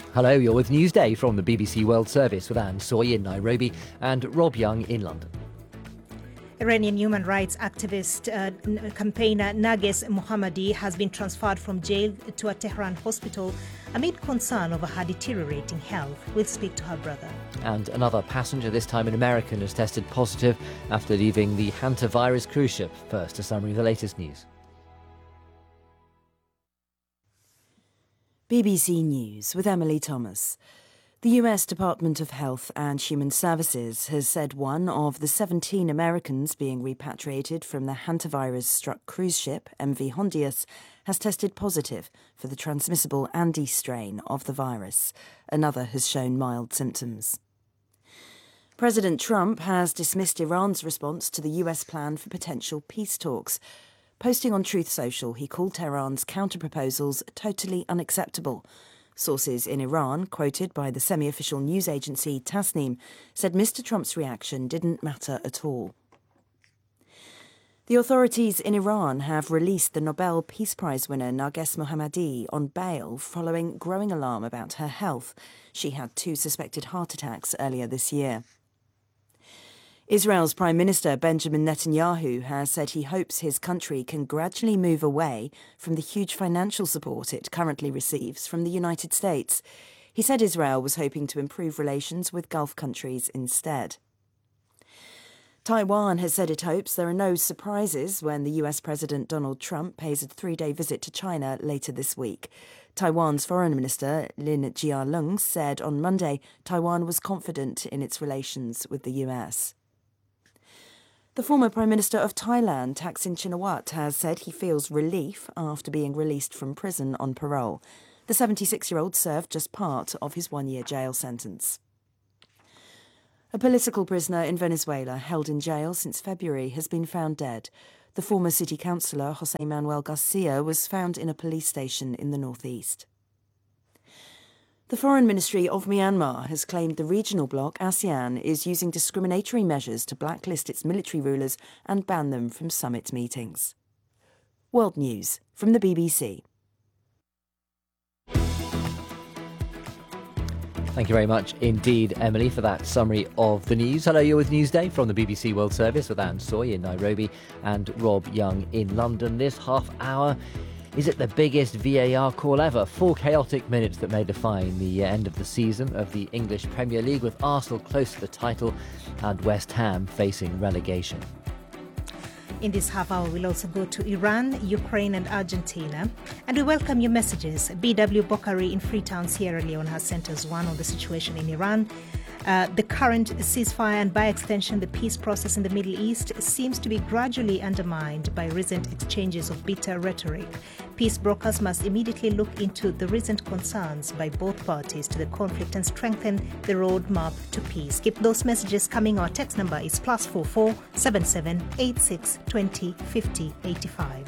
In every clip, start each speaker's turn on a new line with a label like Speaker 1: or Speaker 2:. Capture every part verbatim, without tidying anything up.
Speaker 1: Hello, you're with Newsday from the B B C World Service with Anne Soy in Nairobi and Rob Young in London.
Speaker 2: Iranian human rights activist uh, campaigner Narges Mohammadi has been transferred from jail to a Tehran hospital amid concern over her deteriorating health. We'll speak to her brother.
Speaker 1: And another passenger, this time an American, has tested positive after leaving the hantavirus cruise ship. First, a summary of the latest news.
Speaker 3: B B C News with Emily Thomas. The U S Department of Health and Human Services has said one of the seventeen Americans being repatriated from the hantavirus-struck cruise ship, M V Hondius, has tested positive for the transmissible Andes strain of the virus. Another has shown mild symptoms. President Trump has dismissed Iran's response to the U S plan for potential peace talks. Posting on Truth Social, he called Tehran's counter-proposals totally unacceptable. Sources in Iran, quoted by the semi-official news agency Tasnim, said Mister Trump's reaction didn't matter at all. The authorities in Iran have released the Nobel Peace Prize winner Narges Mohammadi on bail following growing alarm about her health. She had two suspected heart attacks earlier this year. Israel's Prime Minister Benjamin Netanyahu has said he hopes his country can gradually move away from the huge financial support it currently receives from the United States. He said Israel was hoping to improve relations with Gulf countries instead. Taiwan has said it hopes there are no surprises when the U S President Donald Trump pays a three-day visit to China later this week. Taiwan's Foreign Minister Lin Jialong said on Monday Taiwan was confident in its relations with the U S. The former Prime Minister of Thailand, Thaksin Shinawatra, has said he feels relief after being released from prison on parole. The seventy-six-year-old served just part of his one-year jail sentence. A political prisoner in Venezuela held in jail since February has been found dead. The former city councillor, José Manuel Garcia, was found in a police station in the northeast. The Foreign Ministry of Myanmar has claimed the regional bloc ASEAN is using discriminatory measures to blacklist its military rulers and ban them from summit meetings. World News from the B B C.
Speaker 1: Thank you very much indeed, Emily, for that summary of the news. Hello, you're with Newsday from the B B C World Service with Anne Soy in Nairobi and Rob Young in London. This half hour, is it the biggest V A R call ever? Four chaotic minutes that may define the end of the season of the English Premier League, with Arsenal close to the title and West Ham facing relegation.
Speaker 2: In this half hour, we'll also go to Iran, Ukraine and Argentina. And we welcome your messages. B W Bokhari in Freetown, Sierra Leone has sent us one on the situation in Iran. Uh, the current ceasefire and by extension the peace process in the Middle East seems to be gradually undermined by recent exchanges of bitter rhetoric. Peace brokers must immediately look into the recent concerns by both parties to the conflict and strengthen the roadmap to peace. Keep those messages coming. Our text number is plus four four seven seven eight six twenty fifty eighty five.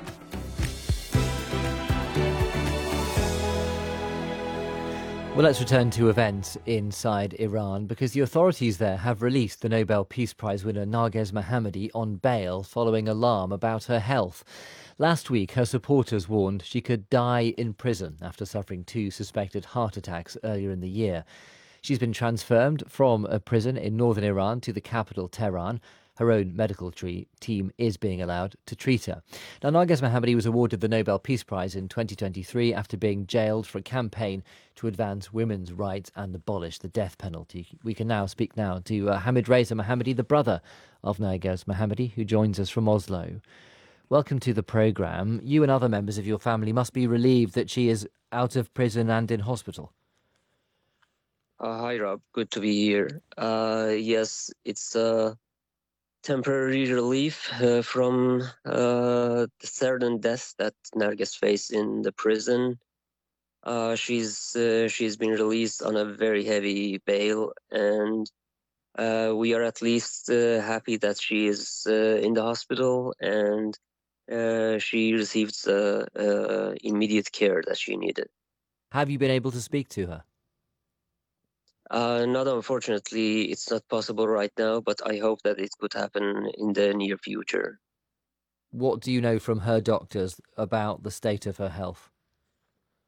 Speaker 1: Well, let's return to events inside Iran, because the authorities there have released the Nobel Peace Prize winner Narges Mohammadi on bail following alarm about her health. Last week, her supporters warned she could die in prison after suffering two suspected heart attacks earlier in the year. She's been transferred from a prison in northern Iran to the capital, Tehran. Her own medical tree team is being allowed to treat her. Now, Narges Mohammadi was awarded the Nobel Peace Prize in twenty twenty-three after being jailed for a campaign to advance women's rights and abolish the death penalty. We can now speak now to uh, Hamid Reza Mohammadi, the brother of Narges Mohammadi, who joins us from Oslo. Welcome to the programme. You and other members of your family must be relieved that she is out of prison and in hospital.
Speaker 4: Uh, hi, Rob. Good to be here. Uh, yes, it's a temporary relief uh, from uh, the certain death that Narges faced in the prison. Uh, she's uh, she's been released on a very heavy bail, and uh, we are at least uh, happy that she is uh, in the hospital and uh, she received uh, uh, immediate care that she needed.
Speaker 1: Have you been able to speak to her?
Speaker 4: Uh, not unfortunately, it's not possible right now, but I hope that it could happen in the near future.
Speaker 1: What do you know from her doctors about the state of her health?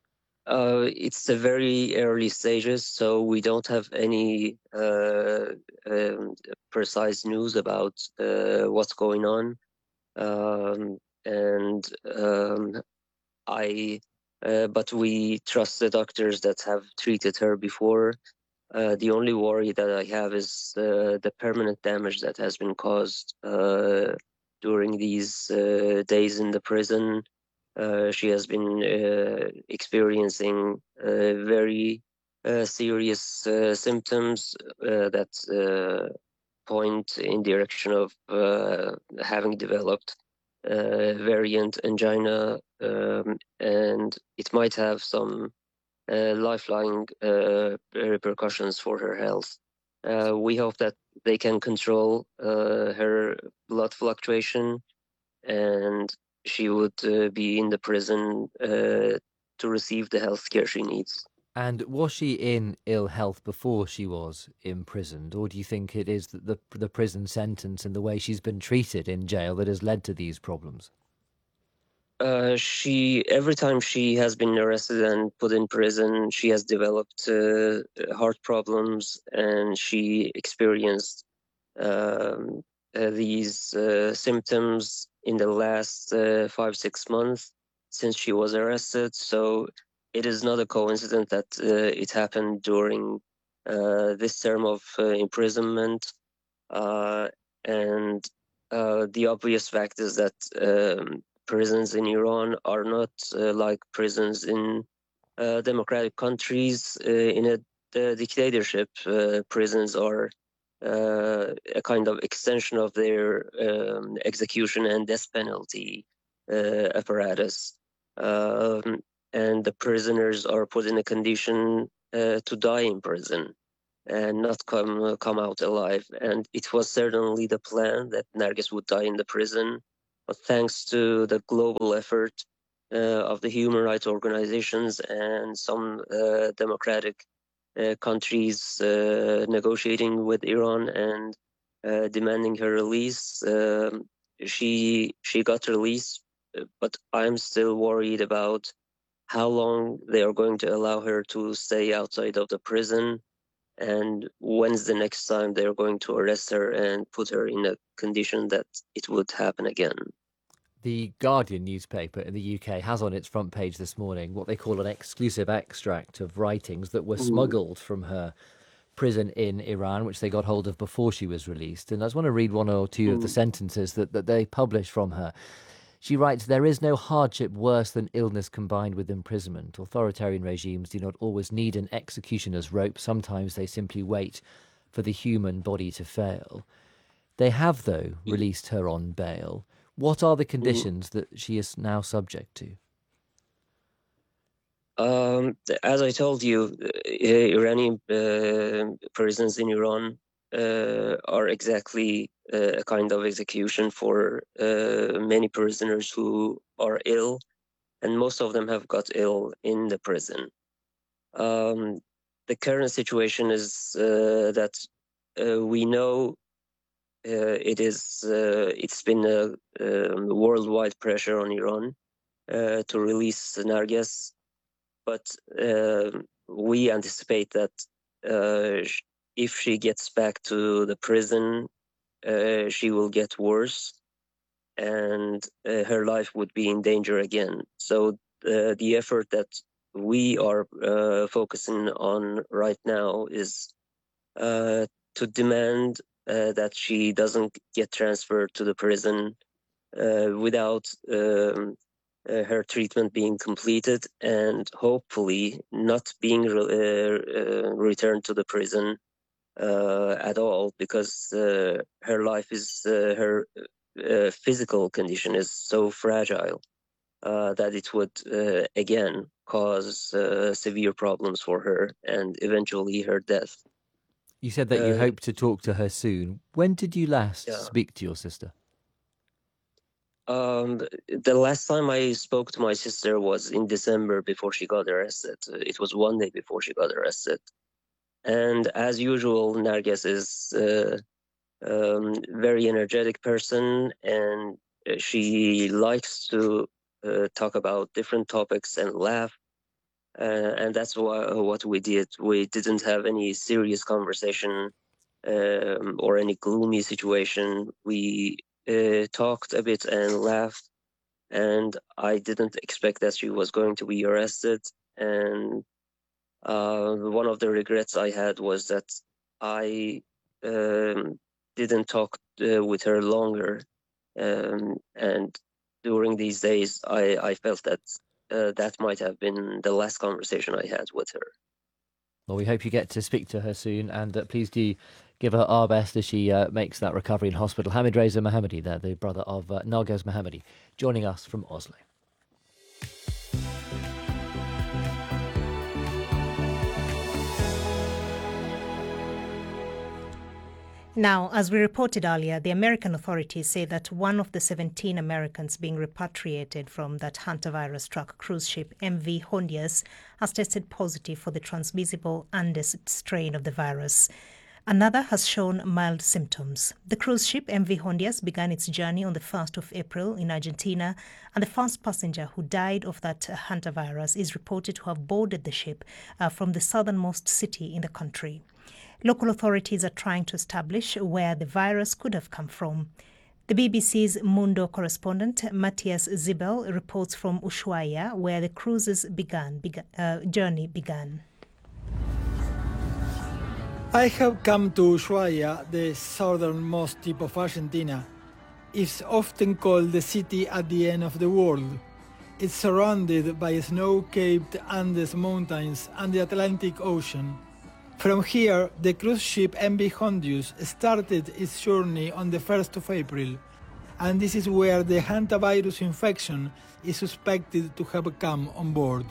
Speaker 4: Uh, it's the very early stages, so we don't have any uh, um, precise news about uh, what's going on. Um, and um, I, uh, but we trust the doctors that have treated her before. Uh, the only worry that I have is uh, the permanent damage that has been caused uh, during these uh, days in the prison. Uh, she has been uh, experiencing uh, very uh, serious uh, symptoms uh, that uh, point in direction of uh, having developed uh, variant angina, um, and it might have some uh, lifelong uh, repercussions for her health. Uh, we hope that they can control uh, her blood fluctuation, and she would uh, be in the prison uh, to receive the health care she needs.
Speaker 1: And was she in ill health before she was imprisoned, or do you think it is the the prison sentence and the way she's been treated in jail that has led to these problems?
Speaker 4: Uh, she every time she has been arrested and put in prison, she has developed uh, heart problems, and she experienced um, uh, these uh, symptoms in the last uh, five six months since she was arrested. So it is not a coincidence that uh, it happened during uh, this term of uh, imprisonment, uh, and uh, the obvious fact is that. Um, prisons in Iran are not uh, like prisons in uh, democratic countries. Uh, in a the dictatorship, uh, prisons are uh, a kind of extension of their um, execution and death penalty uh, apparatus. Um, and the prisoners are put in a condition uh, to die in prison and not come come out alive. And it was certainly the plan that Nargis would die in the prison. But thanks to the global effort uh, of the human rights organizations and some uh, democratic uh, countries uh, negotiating with Iran and uh, demanding her release, um, she she got released. But I'm still worried about how long they are going to allow her to stay outside of the prison, and when's the next time they're going to arrest her and put her in a condition that it would happen again.
Speaker 1: The Guardian newspaper in the U K has on its front page this morning what they call an exclusive extract of writings that were smuggled from her prison in Iran, which they got hold of before she was released. And I just want to read one or two of the sentences that, that they published from her. She writes, "There is no hardship worse than illness combined with imprisonment. Authoritarian regimes do not always need an executioner's rope. Sometimes they simply wait for the human body to fail." They have, though, released her on bail. What are the conditions that she is now subject to?
Speaker 4: Um, as I told you, uh, Iranian uh, prisons in Iran uh, are exactly uh, a kind of execution for uh, many prisoners who are ill, and most of them have got ill in the prison. Um, the current situation is uh, that uh, we know uh, it is uh, it's been a, a worldwide pressure on Iran uh, to release Narges. But uh, we anticipate that uh, if she gets back to the prison, uh, she will get worse, and uh, her life would be in danger again. So uh, the effort that we are uh, focusing on right now is uh, to demand uh, that she doesn't get transferred to the prison uh, without um, Uh, her treatment being completed, and hopefully not being re uh, uh, returned to the prison uh, at all, because uh, her life is, uh, her uh, physical condition is so fragile uh, that it would uh, again cause uh, severe problems for her and eventually her death.
Speaker 1: You said that you
Speaker 4: Uh,
Speaker 1: hope to talk to her soon. When did you last
Speaker 4: yeah.
Speaker 1: speak to your sister?
Speaker 4: Um, the last time I spoke to my sister was in December before she got arrested. It was one day before she got arrested. And as usual, Narges is a uh, um, very energetic person, and she likes to uh, talk about different topics and laugh. uh, and that's wha- what we did. We didn't have any serious conversation um, or any gloomy situation. We uh, talked a bit and laughed, and I didn't expect that she was going to be arrested. And uh, one of the regrets I had was that I um, didn't talk uh, with her longer. Um, and during these days, I, I felt that uh, that might have been the last conversation I had with her.
Speaker 1: Well, we hope you get to speak to her soon, and uh, please do give her our best as she uh, makes that recovery in hospital. Hamid Reza Mohammadi there, the brother of uh, Narges Mohammadi, joining us from Oslo.
Speaker 2: Now, as we reported earlier, the American authorities say that one of the seventeen Americans being repatriated from that hantavirus-struck cruise ship M V Hondias has tested positive for the transmissible Andes strain of the virus. Another has shown mild symptoms. The cruise ship M V Hondias began its journey on the first of April in Argentina, and the first passenger who died of that hantavirus is reported to have boarded the ship uh, from the southernmost city in the country. Local authorities are trying to establish where the virus could have come from. The B B C's Mundo correspondent Matthias Zibel reports from Ushuaia, where the cruise's began, began, uh, journey began.
Speaker 5: I have come to Ushuaia, the southernmost tip of Argentina. It's often called the city at the end of the world. It's surrounded by snow-capped Andes mountains and the Atlantic Ocean. From here, the cruise ship M V Hondias started its journey on the first of April, and this is where the hantavirus infection is suspected to have come on board.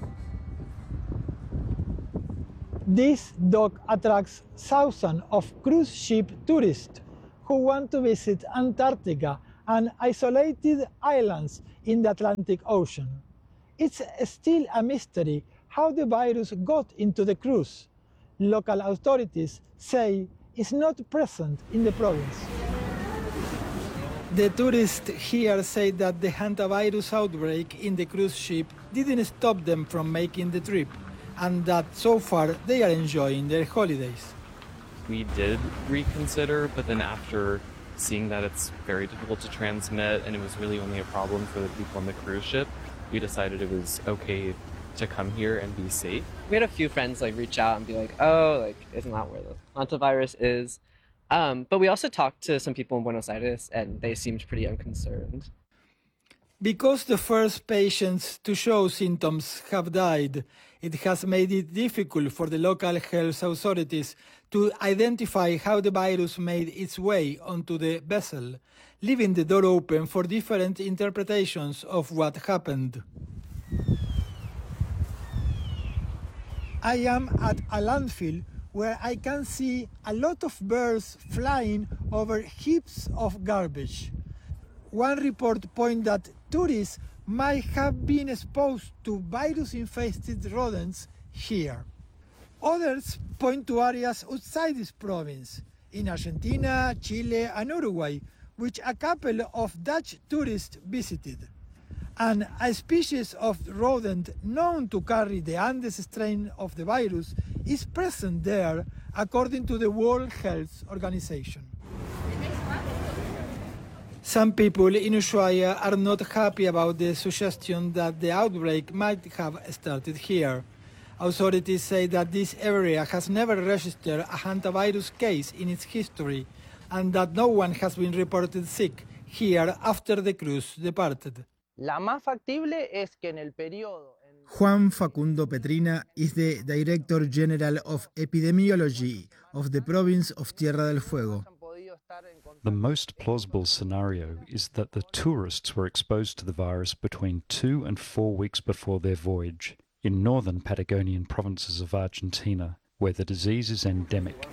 Speaker 5: This dock attracts thousands of cruise ship tourists who want to visit Antarctica and isolated islands in the Atlantic Ocean. It's still a mystery how the virus got into the cruise. Local authorities say it's not present in the province. The tourists here say that the hantavirus outbreak in the cruise ship didn't stop them from making the trip, and that so far they are enjoying their holidays.
Speaker 6: We did reconsider, but then after seeing that it's very difficult to transmit and it was really only a problem for the people on the cruise ship, we decided it was okay to come here and be safe.
Speaker 7: We had a few friends like reach out and be like, oh, like, isn't that where the hantavirus is? Um, but we also talked to some people in Buenos Aires and they seemed pretty unconcerned.
Speaker 5: Because the first patients to show symptoms have died, it has made it difficult for the local health authorities to identify how the virus made its way onto the vessel, leaving the door open for different interpretations of what happened. I am at a landfill where I can see a lot of birds flying over heaps of garbage. One report points that tourists might have been exposed to virus-infested rodents here. Others point to areas outside this province, in Argentina, Chile and Uruguay, which a couple of Dutch tourists visited. And a species of rodent known to carry the Andes strain of the virus is present there, according to the World Health Organization. Some people in Ushuaia are not happy about the suggestion that the outbreak might have started here. Authorities say that this area has never registered a hantavirus case in its history, and that no one has been reported sick here after the cruise departed.
Speaker 8: La más factible es que en el periodo...
Speaker 5: Juan Facundo Petrina is the Director General of Epidemiology of the province of Tierra del Fuego.
Speaker 9: The most plausible scenario is that the tourists were exposed to the virus between two and four weeks before their voyage in northern Patagonian provinces of Argentina, where the disease is endemic.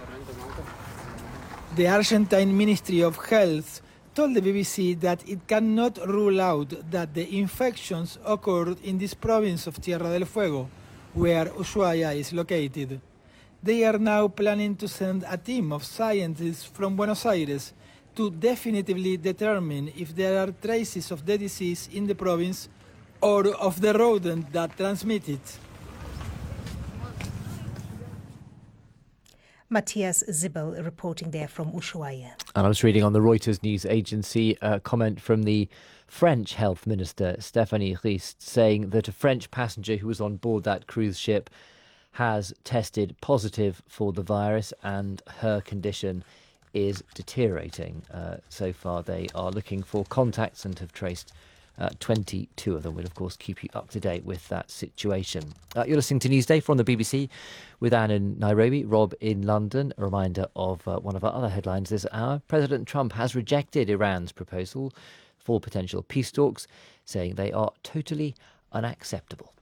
Speaker 5: The Argentine Ministry of Health told the B B C that it cannot rule out that the infections occurred in this province of Tierra del Fuego, where Ushuaia is located. They are now planning to send a team of scientists from Buenos Aires to definitively determine if there are traces of the disease in the province or of the rodent that transmit it.
Speaker 2: Matthias Zibbel reporting there from Ushuaia.
Speaker 1: And I was reading on the Reuters news agency a comment from the French health minister, Stéphanie Rist, saying that a French passenger who was on board that cruise ship has tested positive for the virus and her condition is deteriorating. Uh, so far, they are looking for contacts and have traced uh, twenty-two of them. We'll, of course, keep you up to date with that situation. Uh, you're listening to Newsday from the B B C with Anne in Nairobi, Rob in London. A reminder of uh, one of our other headlines this hour. President Trump has rejected Iran's proposal for potential peace talks, saying they are totally unacceptable.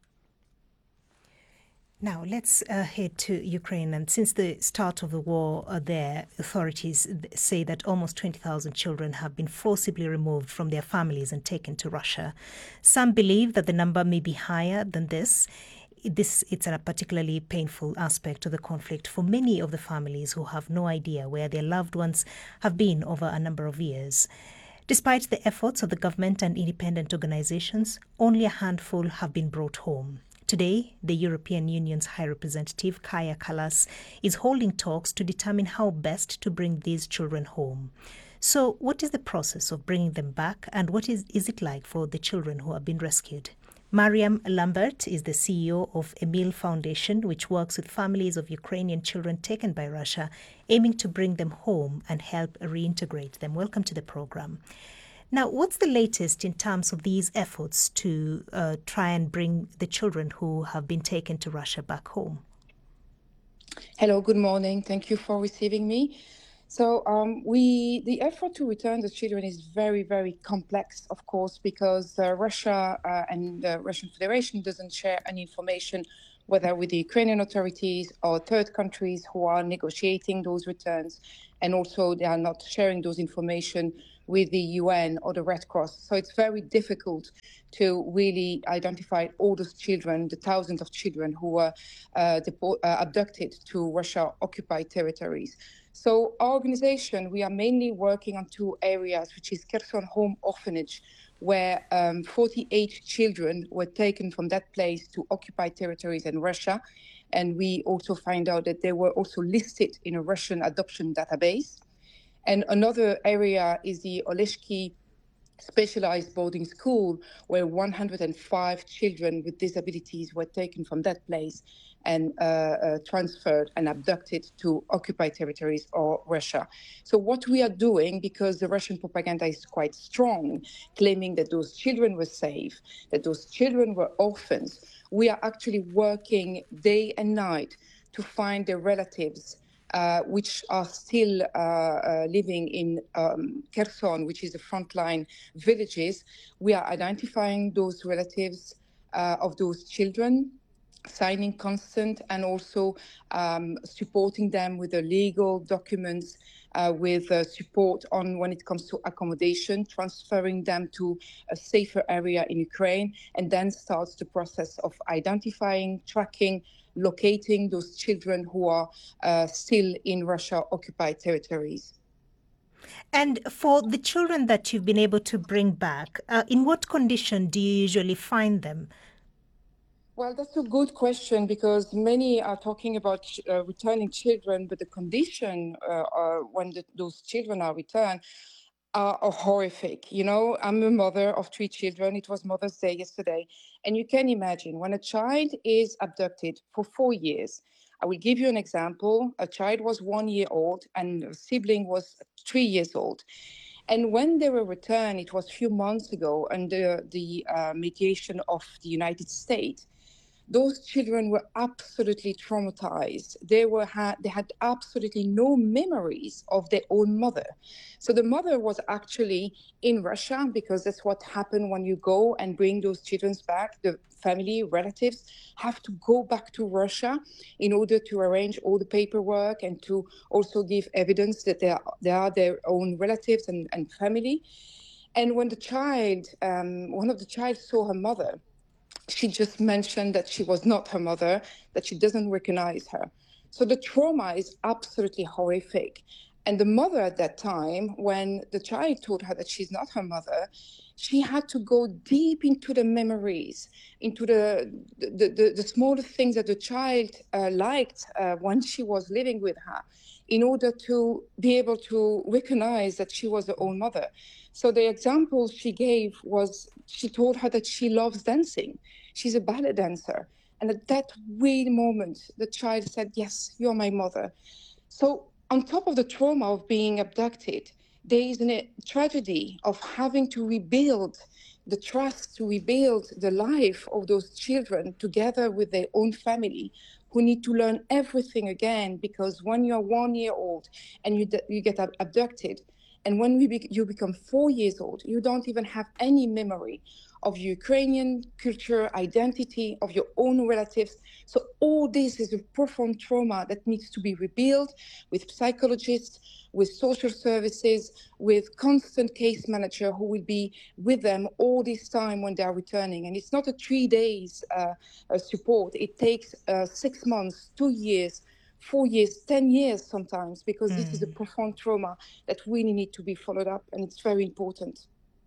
Speaker 2: Now, let's uh, head to Ukraine. And since the start of the war uh, there, authorities say that almost twenty thousand children have been forcibly removed from their families and taken to Russia. Some believe that the number may be higher than this. This it's a particularly painful aspect of the conflict for many of the families who have no idea where their loved ones have been over a number of years. Despite the efforts of the government and independent organizations, only a handful have been brought home. Today, the European Union's High Representative, Kaja Kallas, is holding talks to determine how best to bring these children home. So what is the process of bringing them back, and what is, is it like for the children who have been rescued? Mariam Lambert is the C E O of Emil Foundation, which works with families of Ukrainian children taken by Russia, aiming to bring them home and help reintegrate them. Welcome to the program. Now, what's the latest in terms of these efforts to uh, try and bring the children who have been taken to Russia back home?
Speaker 10: Hello, good morning. Thank you for receiving me. So um, we, the effort to return the children is very, very complex, of course, because uh, Russia uh, and the Russian Federation doesn't share any information, whether with the Ukrainian authorities or third countries who are negotiating those returns. And also they are not sharing those information with the U N or the Red Cross. So it's very difficult to really identify all those children, the thousands of children who were uh, depo- uh, abducted to Russia-occupied territories. So our organization, we are mainly working on two areas, which is Kherson Home Orphanage, where um, forty-eight children were taken from that place to occupied territories in Russia. And we also find out that they were also listed in a Russian adoption database. And another area is the Oleshki Specialized Boarding School, where one hundred five children with disabilities were taken from that place and uh, uh, transferred and abducted to occupied territories or Russia. So what we are doing, because the Russian propaganda is quite strong, claiming that those children were safe, that those children were orphans, we are actually working day and night to find their relatives Uh, which are still uh, uh, living in um, Kherson, which is the frontline villages. We are identifying those relatives uh, of those children, signing consent, and also um, supporting them with the legal documents, uh, with uh, support on when it comes to accommodation, transferring them to a safer area in Ukraine, and then starts the process of identifying, tracking, locating those children who are uh, still in Russia-occupied territories.
Speaker 2: And for the children that you've been able to bring back, uh, in what condition do you usually find them?
Speaker 10: Well, that's a good question, because many are talking about uh, returning children, but the condition uh, uh, when the, those children are returned are, are horrific. You know, I'm a mother of three children. It was Mother's Day yesterday. And you can imagine when a child is abducted for four years. I will give you an example. A child was one year old and a sibling was three years old. And when they were returned, it was a few months ago, under the uh, mediation of the United States, those children were absolutely traumatized. They were ha- they had absolutely no memories of their own mother. So the mother was actually in Russia, because that's what happened when you go and bring those children back. The family, relatives have to go back to Russia in order to arrange all the paperwork and to also give evidence that they are, they are their own relatives and, and family. And when the child, um, one of the child saw her mother, she just mentioned that she was not her mother, that she doesn't recognize her. So the trauma is absolutely horrific. And the mother at that time, when the child told her that she's not her mother, she had to go deep into the memories, into the the, the, the smaller things that the child uh, liked uh, when she was living with her, in order to be able to recognize that she was her own mother. So the example she gave was, she told her that she loves dancing. She's a ballet dancer. And at that wee moment, the child said, yes, you're my mother. So on top of the trauma of being abducted, there is a tragedy of having to rebuild the trust, to rebuild the life of those children together with their own family, who need to learn everything again, because when you're one year old and you, you get abducted, and when we be, you become four years old, you don't even have any memory of Ukrainian culture, identity, of your own relatives. So all this is a profound trauma that needs to be rebuilt with psychologists, with social services, with constant case manager who will be with them all this time when they are returning. And it's not a three days uh, uh, support. It takes uh, six months, two years, four years, ten years sometimes, because mm. this is a profound trauma that really need to be followed up, and it's very important.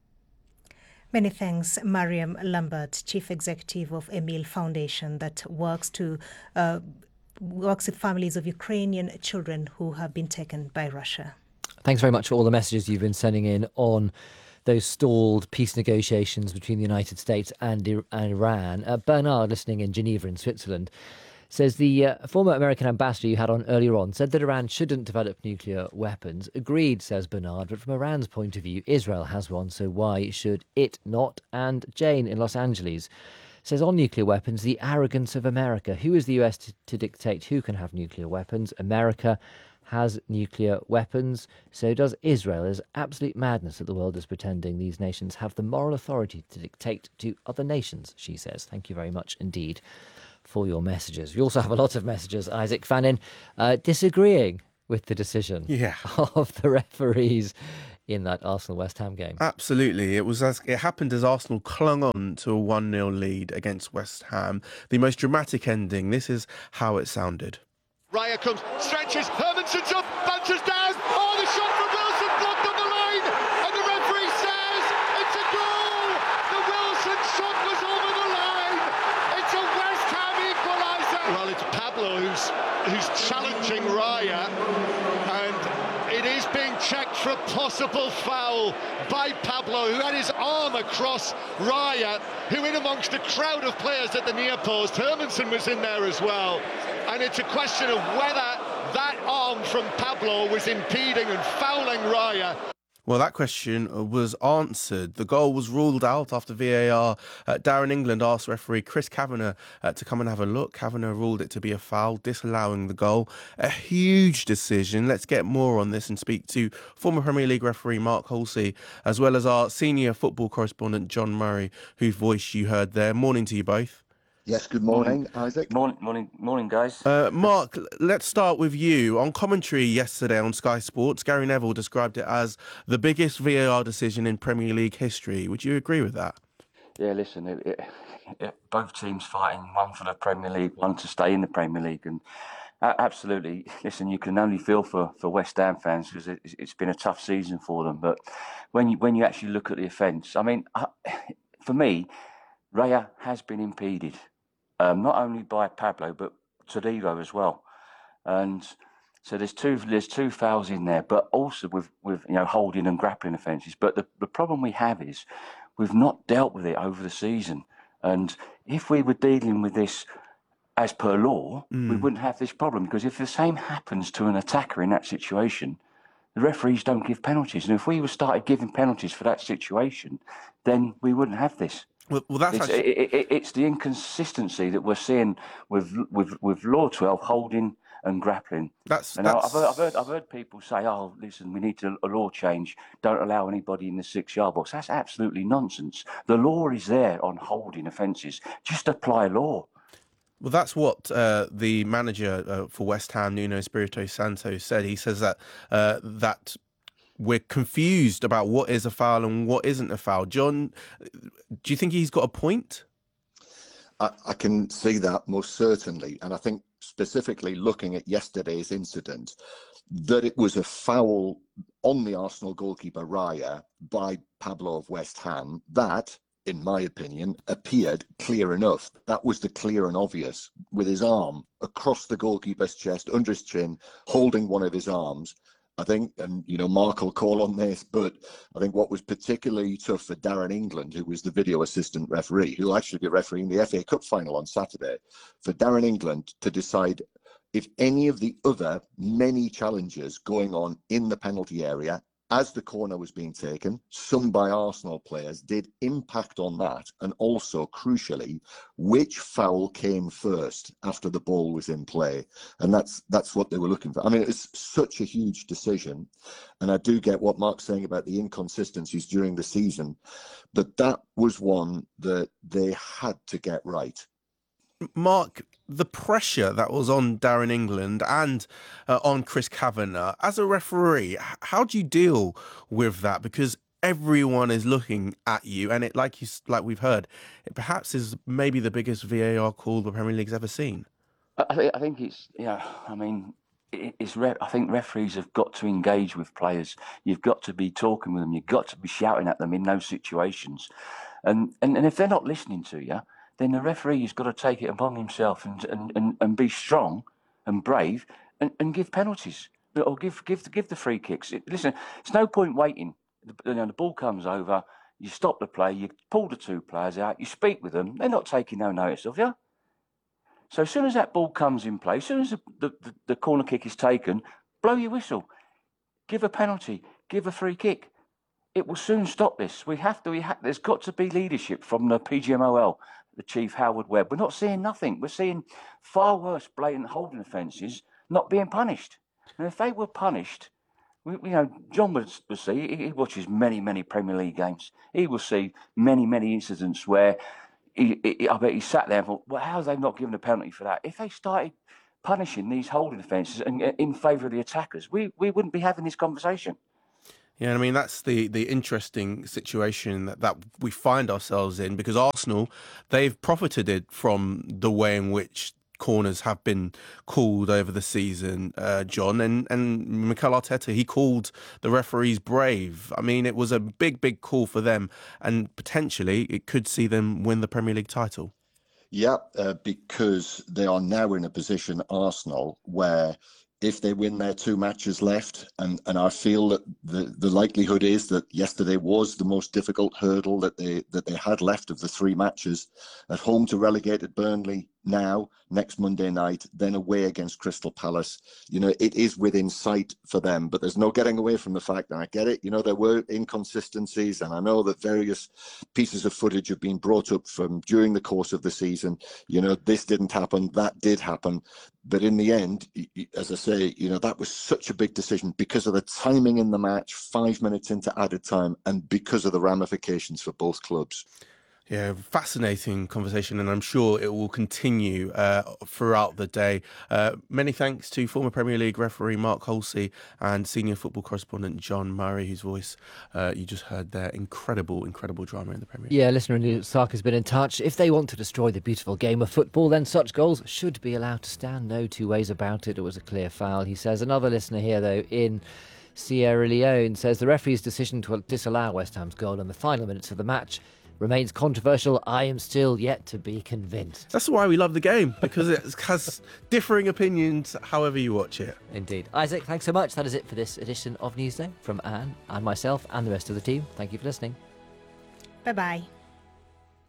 Speaker 2: Many thanks, Mariam Lambert, Chief Executive of Emil Foundation, that works to uh, works with families of Ukrainian children who have been taken by Russia.
Speaker 1: Thanks very much for all the messages you've been sending in on those stalled peace negotiations between the United States and Iran. Uh, Bernard, listening in Geneva in Switzerland, says the uh, former American ambassador you had on earlier on said that Iran shouldn't develop nuclear weapons. Agreed, says Bernard, but from Iran's point of view, Israel has one, so why should it not? And Jane in Los Angeles says on nuclear weapons, the arrogance of America. Who is the U S to, to dictate who can have nuclear weapons? America has nuclear weapons, so does Israel. There's absolute madness that the world is pretending these nations have the moral authority to dictate to other nations, she says. Thank you very much indeed for your messages. We also have a lot of messages, Isaac Fannin, uh, disagreeing with the decision
Speaker 11: yeah.
Speaker 1: of the referees in that Arsenal-West Ham game.
Speaker 11: Absolutely. It was as it happened as Arsenal clung on to a one nil lead against West Ham. The most dramatic ending. This is how it sounded.
Speaker 12: Raya comes, stretches, Hermanson's up, bounces down. Oh, the shot from Wilson blocked on the line. And the referee says it's a goal. The Wilson shot was over the line. It's a West Ham equaliser. Well, it's Pablo who's who's challenging Raya, and it is being checked for a possible foul by Pablo, who had his arm across Raya, who in amongst the crowd of players at the near post, Hermanson was in there as well. And it's a question of whether that arm from Pablo was impeding and fouling Raya.
Speaker 11: Well, that question was answered. The goal was ruled out after V A R. Uh, Darren England asked referee Chris Kavanagh uh, to come and have a look. Kavanagh ruled it to be a foul, disallowing the goal. A huge decision. Let's get more on this and speak to former Premier League referee Mark Halsey, as well as our senior football correspondent John Murray, whose voice you heard there. Morning to you both.
Speaker 13: Yes, good morning, Isaac.
Speaker 14: Morning, morning, morning, guys.
Speaker 11: Uh, Mark, let's start with you. On commentary yesterday on Sky Sports, Gary Neville described it as the biggest V A R decision in Premier League history. Would you agree with that?
Speaker 14: Yeah, listen, it, it, it, both teams fighting, one for the Premier League, one to stay in the Premier League. And uh, absolutely, listen, you can only feel for, for West Ham fans because it, it's been a tough season for them. But when you, when you actually look at the offence, I mean, uh, for me, Raya has been impeded. Um, not only by Pablo, but Todibo as well. And so there's two there's two fouls in there, but also with, with you know holding and grappling offences. But the, the problem we have is we've not dealt with it over the season. And if we were dealing with this as per law, mm. we wouldn't have this problem. Because if the same happens to an attacker in that situation, the referees don't give penalties. And if we were started giving penalties for that situation, then we wouldn't have this.
Speaker 11: Well, well that's
Speaker 14: it's,
Speaker 11: actually...
Speaker 14: it, it, it's the inconsistency that we're seeing with with with Law twelve holding and grappling.
Speaker 11: That's,
Speaker 14: and
Speaker 11: that's...
Speaker 14: I've, heard, I've heard I've heard people say, "Oh, listen, we need to, a law change. Don't allow anybody in the six-yard box." That's absolutely nonsense. The law is there on holding offences. Just apply law.
Speaker 11: Well, that's what uh, the manager uh, for West Ham, Nuno Espirito Santo, said. He says that uh, that. We're confused about what is a foul and what isn't a foul. John, do you think he's got a point?
Speaker 13: I, I can see that most certainly. And I think specifically looking at yesterday's incident, that it was a foul on the Arsenal goalkeeper Raya by Pablo of West Ham, that, in my opinion, appeared clear enough. That was the clear and obvious, with his arm across the goalkeeper's chest, under his chin, holding one of his arms. I think, and you know, Mark will call on this, but I think what was particularly tough for Darren England, who was the video assistant referee, who will actually be refereeing the F A Cup final on Saturday, for Darren England to decide if any of the other many challenges going on in the penalty area as the corner was being taken, some by Arsenal players, did impact on that, and also, crucially, which foul came first after the ball was in play. And that's that's what they were looking for. I mean, it's such a huge decision, and I do get what Mark's saying about the inconsistencies during the season, but that was one that they had to get right.
Speaker 11: Mark, the pressure that was on Darren England and uh, on Chris Kavanagh, as a referee, how do you deal with that? Because everyone is looking at you, and it, like you, like we've heard, it perhaps is maybe the biggest V A R call the Premier League's ever seen.
Speaker 14: I think, I think it's, yeah, I mean, it's. Re- I think referees have got to engage with players. You've got to be talking with them. You've got to be shouting at them in those situations, and and, and if they're not listening to you, then the referee's got to take it upon himself and and, and, and be strong and brave and, and give penalties or give give give the free kicks. It, listen, it's no point waiting. You know, the ball comes over, you stop the play, you pull the two players out, you speak with them. They're not taking no notice of you. So as soon as that ball comes in play, as soon as the, the, the corner kick is taken, blow your whistle, give a penalty, give a free kick. It will soon stop this. We have to. We ha- there's got to be leadership from the P G M O L. The Chief Howard Webb. We're not seeing nothing. We're seeing far worse blatant holding offences not being punished. And if they were punished, we, you know, John would, would see, he, he watches many, many Premier League games. He will see many, many incidents where he, he, I bet he sat there and thought, well, how have they not given a penalty for that? If they started punishing these holding offences and in favour of the attackers, we, we wouldn't be having this conversation.
Speaker 11: Yeah, I mean, that's the, the interesting situation that, that we find ourselves in, because Arsenal, they've profited from the way in which corners have been called over the season, uh, John, and, and Mikel Arteta, he called the referees brave. I mean, it was a big, big call for them, and potentially it could see them win the Premier League title.
Speaker 13: Yeah, uh, because they are now in a position, Arsenal, where if they win their two matches left, and, and I feel that the, the likelihood is that yesterday was the most difficult hurdle that they that they had left of the three matches, at home to relegated Burnley now, next Monday night, then away against Crystal Palace. You know, it is within sight for them, but there's no getting away from the fact, and I get it, you know, there were inconsistencies, and I know that various pieces of footage have been brought up from during the course of the season. You know, this didn't happen, that did happen. But in the end, as I say, you know, that was such a big decision because of the timing in the match, five minutes into added time, and because of the ramifications for both clubs.
Speaker 11: Yeah, fascinating conversation, and I'm sure it will continue uh, throughout the day. Uh, many thanks to former Premier League referee Mark Holsey and senior football correspondent John Murray, whose voice uh, you just heard there. Incredible, incredible drama in the Premier League.
Speaker 1: Yeah, listener in Sark has been in touch. If they want to destroy the beautiful game of football, then such goals should be allowed to stand. No two ways about it. It was a clear foul, he says. Another listener here, though, in Sierra Leone, says the referee's decision to disallow West Ham's goal in the final minutes of the match remains controversial. I am still yet to be convinced.
Speaker 11: That's why we love the game, because it has differing opinions however you watch it.
Speaker 1: Indeed. Isaac, thanks so much. That is it for this edition of Newsday. From Anne and myself and the rest of the team, thank you for listening.
Speaker 2: Bye-bye.